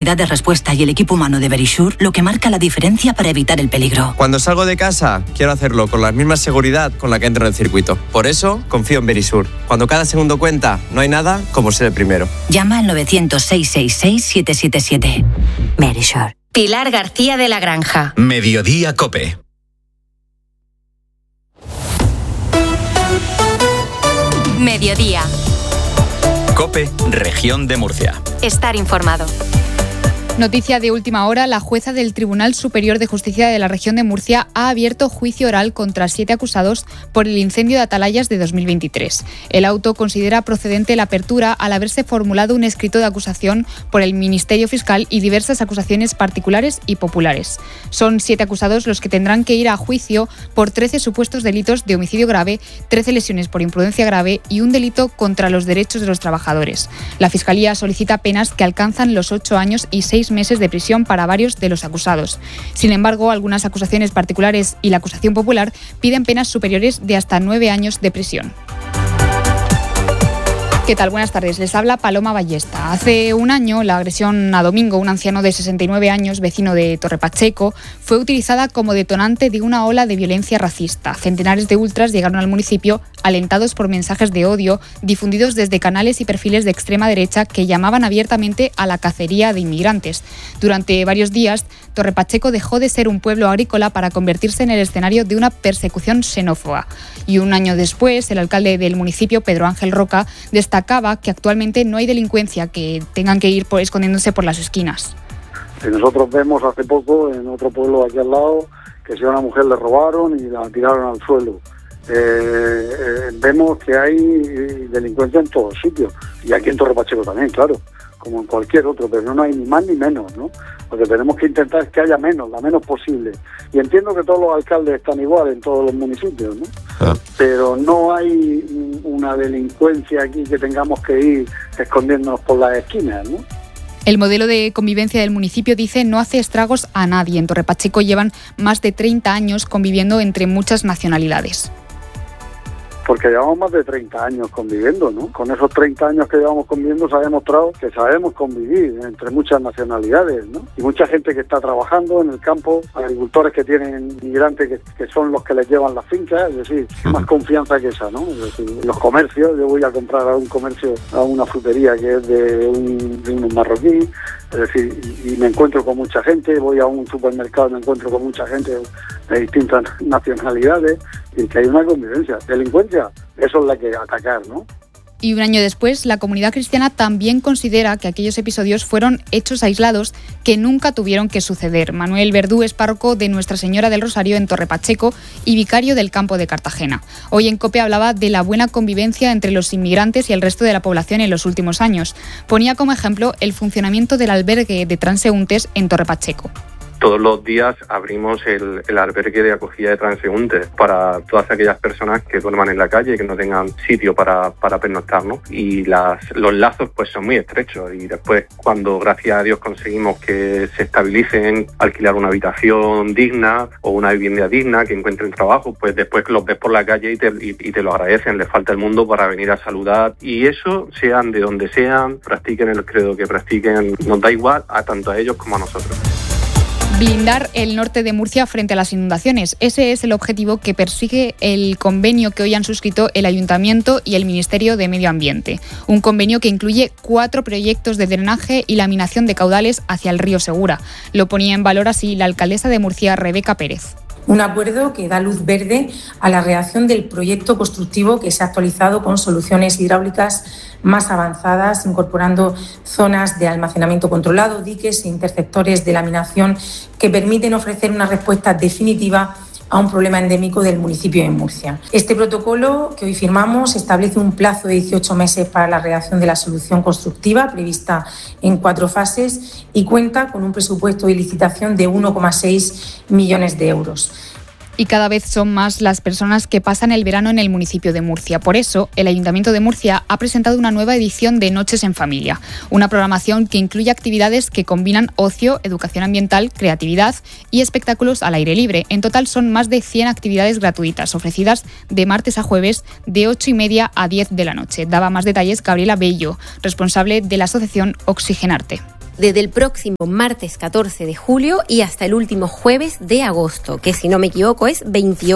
velocidad de respuesta y el equipo humano de Verisure lo que marca la diferencia para evitar el peligro. Cuando salgo de casa, quiero hacerlo con la misma seguridad con la que entro en el circuito. Por eso, confío en Verisure. Cuando cada segundo cuenta, no hay nada como ser el primero. Llama al 900-666-777. Verisure. Pilar García de la Granja. Mediodía COPE. Mediodía. COPE, Región de Murcia. Estar informado. Noticia de última hora, la jueza del Tribunal Superior de Justicia de la Región de Murcia ha abierto juicio oral contra 7 acusados por el incendio de Atalayas de 2023. El auto considera procedente la apertura al haberse formulado un escrito de acusación por el Ministerio Fiscal y diversas acusaciones particulares y populares. Son 7 acusados los que tendrán que ir a juicio por 13 supuestos delitos de homicidio grave, 13 lesiones por imprudencia grave y un delito contra los derechos de los trabajadores. La Fiscalía solicita penas que alcanzan los 8 años y 6 meses de prisión para varios de los acusados. Sin embargo, algunas acusaciones particulares y la acusación popular piden penas superiores de hasta 9 años de prisión. ¿Qué tal? Buenas tardes. Les habla Paloma Ballesta. Hace un año, la agresión a Domingo, un anciano de 69 años, vecino de Torre Pacheco, fue utilizada como detonante de una ola de violencia racista. Centenares de ultras llegaron al municipio alentados por mensajes de odio difundidos desde canales y perfiles de extrema derecha que llamaban abiertamente a la cacería de inmigrantes. Durante varios días, Torre Pacheco dejó de ser un pueblo agrícola para convertirse en el escenario de una persecución xenófoba. Y un año después, el alcalde del municipio, Pedro Ángel Roca, destacaba que actualmente no hay delincuencia que tengan que ir escondiéndose por las esquinas. Nosotros vemos hace poco en otro pueblo aquí al lado que si a una mujer le robaron y la tiraron al suelo. Vemos que hay delincuencia en todos sitios y aquí en Torre Pacheco también, claro, como en cualquier otro, pero no hay ni más ni menos, ¿no? Lo que tenemos que intentar es que haya menos, la menos posible. Y entiendo que todos los alcaldes están igual en todos los municipios, ¿no? Pero no hay una delincuencia aquí que tengamos que ir escondiéndonos por las esquinas, ¿no? El modelo de convivencia del municipio, dice, no hace estragos a nadie. En Torre Pacheco llevan más de 30 años conviviendo entre muchas nacionalidades. Porque llevamos más de 30 años conviviendo, ¿no? Con esos 30 años que llevamos conviviendo se ha demostrado que sabemos convivir entre muchas nacionalidades, ¿no? Y mucha gente que está trabajando en el campo, agricultores que tienen inmigrantes que son los que les llevan las fincas, es decir, más confianza que esa, ¿no? Es decir, los comercios, yo voy a comprar a un comercio, a una frutería que es de un marroquí, es decir, y me encuentro con mucha gente, voy a un supermercado y me encuentro con mucha gente de distintas nacionalidades, y que hay una convivencia. Delincuencia, eso es la que atacar, ¿no? Y un año después, la comunidad cristiana también considera que aquellos episodios fueron hechos aislados que nunca tuvieron que suceder. Manuel Verdú es párroco de Nuestra Señora del Rosario en Torre Pacheco y vicario del campo de Cartagena. Hoy en COPE hablaba de la buena convivencia entre los inmigrantes y el resto de la población en los últimos años. Ponía como ejemplo el funcionamiento del albergue de transeúntes en Torre Pacheco. Todos los días abrimos el albergue de acogida de transeúntes para todas aquellas personas que duerman en la calle y que no tengan sitio para pernoctar, ¿no? Y los lazos pues son muy estrechos y después cuando gracias a Dios conseguimos que se estabilicen, alquilar una habitación digna o una vivienda digna, que encuentren trabajo, pues después los ves por la calle y te lo agradecen, les falta el mundo para venir a saludar y eso, sean de donde sean, practiquen el credo que practiquen, nos da igual tanto a ellos como a nosotros. Blindar el norte de Murcia frente a las inundaciones. Ese es el objetivo que persigue el convenio que hoy han suscrito el Ayuntamiento y el Ministerio de Medio Ambiente. Un convenio que incluye 4 proyectos de drenaje y laminación de caudales hacia el río Segura. Lo ponía en valor así la alcaldesa de Murcia, Rebeca Pérez. Un acuerdo que da luz verde a la redacción del proyecto constructivo que se ha actualizado con soluciones hidráulicas más avanzadas, incorporando zonas de almacenamiento controlado, diques e interceptores de laminación que permiten ofrecer una respuesta definitiva a un problema endémico del municipio de Murcia. Este protocolo que hoy firmamos establece un plazo de 18 meses para la redacción de la solución constructiva prevista en 4 fases y cuenta con un presupuesto de licitación de 1,6 millones de euros. Y cada vez son más las personas que pasan el verano en el municipio de Murcia. Por eso, el Ayuntamiento de Murcia ha presentado una nueva edición de Noches en Familia, una programación que incluye actividades que combinan ocio, educación ambiental, creatividad y espectáculos al aire libre. En total son más de 100 actividades gratuitas ofrecidas de martes a jueves de 8:30 a 10 de la noche. Daba más detalles Gabriela Bello, responsable de la asociación Oxigenarte. desde el próximo martes 14 de julio y hasta el último jueves de agosto, que si no me equivoco es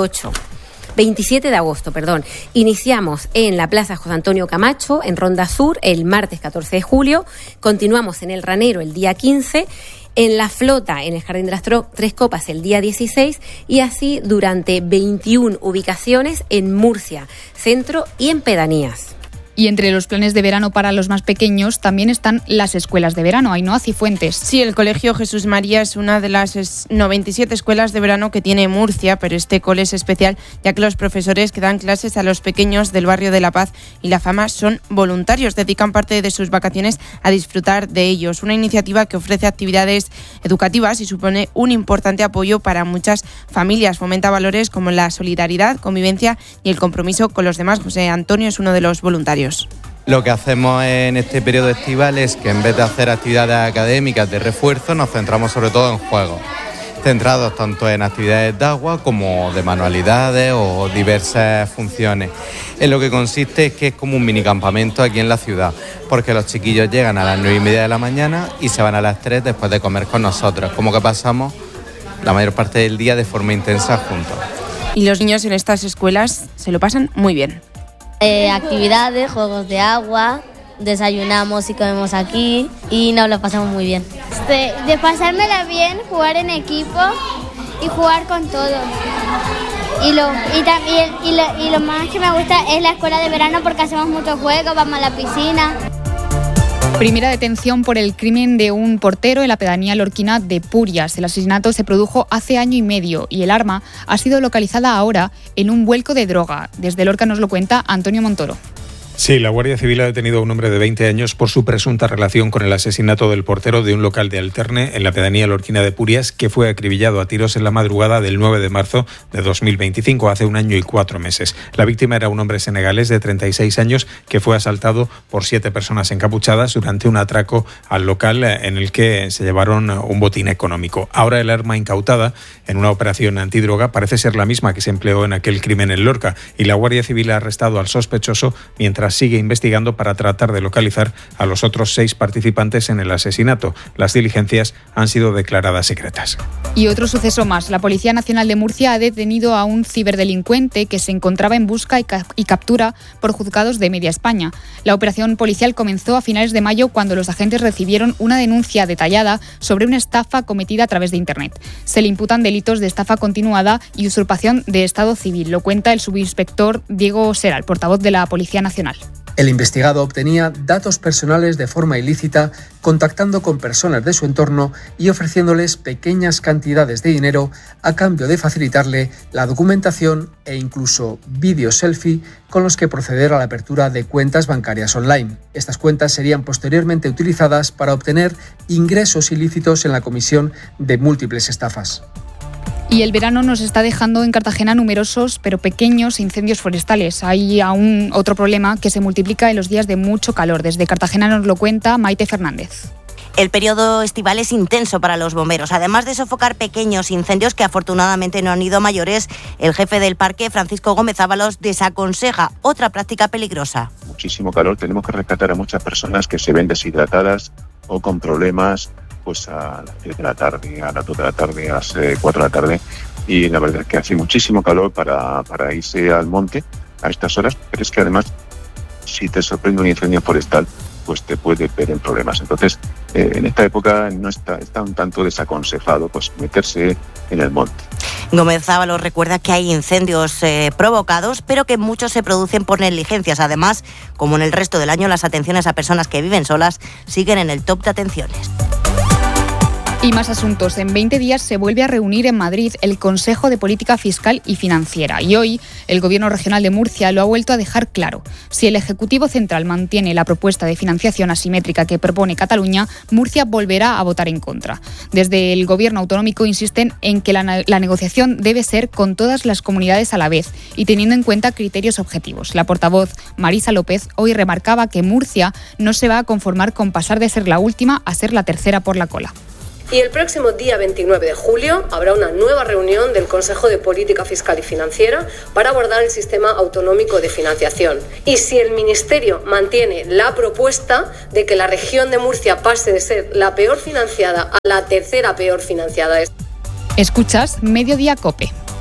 27 de agosto, perdón. Iniciamos en la Plaza José Antonio Camacho, en Ronda Sur, el martes 14 de julio. Continuamos en el Ranero el día 15, en La Flota, en el Jardín de las Tres Copas, el día 16, y así durante 21 ubicaciones en Murcia, Centro y en pedanías. Y entre los planes de verano para los más pequeños también están las escuelas de verano. Ainhoa Cifuentes. Sí, el Colegio Jesús María es una de las 97 escuelas de verano que tiene Murcia, pero este cole es especial ya que los profesores que dan clases a los pequeños del barrio de La Paz y La Fama son voluntarios, dedican parte de sus vacaciones a disfrutar de ellos. Una iniciativa que ofrece actividades educativas y supone un importante apoyo para muchas familias. Fomenta valores como la solidaridad, convivencia y el compromiso con los demás. José Antonio es uno de los voluntarios. Lo que hacemos en este periodo estival es que en vez de hacer actividades académicas de refuerzo, nos centramos sobre todo en juegos, centrados tanto en actividades de agua como de manualidades o diversas funciones. En lo que consiste es que es como un minicampamento aquí en la ciudad, porque los chiquillos llegan a las 9:30 de la mañana y se van a las 3 después de comer con nosotros, como que pasamos la mayor parte del día de forma intensa juntos. Y los niños en estas escuelas se lo pasan muy bien. Actividades, juegos de agua, desayunamos y comemos aquí y nos lo pasamos muy bien. De pasármela bien, jugar en equipo y jugar con todos. Y lo más que me gusta es la escuela de verano porque hacemos muchos juegos, vamos a la piscina. Primera detención por el crimen de un portero en la pedanía lorquina de Purias. El asesinato se produjo hace año y medio y el arma ha sido localizada ahora en un vuelco de droga. Desde Lorca nos lo cuenta Antonio Montoro. Sí, la Guardia Civil ha detenido a un hombre de 20 años por su presunta relación con el asesinato del portero de un local de Alterne en la pedanía lorquina de Purias, que fue acribillado a tiros en la madrugada del 9 de marzo de 2025, hace 1 año y 4 meses. La víctima era un hombre senegalés de 36 años que fue asaltado por 7 personas encapuchadas durante un atraco al local en el que se llevaron un botín económico. Ahora el arma incautada en una operación antidroga parece ser la misma que se empleó en aquel crimen en Lorca, y la Guardia Civil ha arrestado al sospechoso mientras sigue investigando para tratar de localizar a los otros 6 participantes en el asesinato. Las diligencias han sido declaradas secretas. Y otro suceso más. La Policía Nacional de Murcia ha detenido a un ciberdelincuente que se encontraba en busca y captura por juzgados de media España. La operación policial comenzó a finales de mayo cuando los agentes recibieron una denuncia detallada sobre una estafa cometida a través de Internet. Se le imputan delitos de estafa continuada y usurpación de estado civil. Lo cuenta el subinspector Diego Seral, portavoz de la Policía Nacional. El investigado obtenía datos personales de forma ilícita, contactando con personas de su entorno y ofreciéndoles pequeñas cantidades de dinero a cambio de facilitarle la documentación e incluso vídeos selfie con los que proceder a la apertura de cuentas bancarias online. Estas cuentas serían posteriormente utilizadas para obtener ingresos ilícitos en la comisión de múltiples estafas. Y el verano nos está dejando en Cartagena numerosos pero pequeños incendios forestales. Hay aún otro problema que se multiplica en los días de mucho calor. Desde Cartagena nos lo cuenta Maite Fernández. El periodo estival es intenso para los bomberos. Además de sofocar pequeños incendios que afortunadamente no han ido a mayores, el jefe del parque, Francisco Gómez Ábalos, desaconseja otra práctica peligrosa. Muchísimo calor, tenemos que rescatar a muchas personas que se ven deshidratadas o con problemas pues a las 10 de la tarde, a las 2 de la tarde, a las 4 de la tarde, y la verdad es que hace muchísimo calor para irse al monte a estas horas, pero es que además si te sorprende un incendio forestal pues te puede ver en problemas. Entonces en esta época no está un tanto desaconsejado pues meterse en el monte. Gómez Ábalos recuerda que hay incendios provocados, pero que muchos se producen por negligencias. Además, como en el resto del año, las atenciones a personas que viven solas siguen en el top de atenciones. Y más asuntos. En 20 días se vuelve a reunir en Madrid el Consejo de Política Fiscal y Financiera. Y hoy el Gobierno Regional de Murcia lo ha vuelto a dejar claro. Si el Ejecutivo Central mantiene la propuesta de financiación asimétrica que propone Cataluña, Murcia volverá a votar en contra. Desde el Gobierno autonómico insisten en que la negociación debe ser con todas las comunidades a la vez y teniendo en cuenta criterios objetivos. La portavoz Marisa López hoy remarcaba que Murcia no se va a conformar con pasar de ser la última a ser la tercera por la cola. Y el próximo día 29 de julio habrá una nueva reunión del Consejo de Política Fiscal y Financiera para abordar el sistema autonómico de financiación. Y si el Ministerio mantiene la propuesta de que la región de Murcia pase de ser la peor financiada a la tercera peor financiada. Escuchas Mediodía COPE.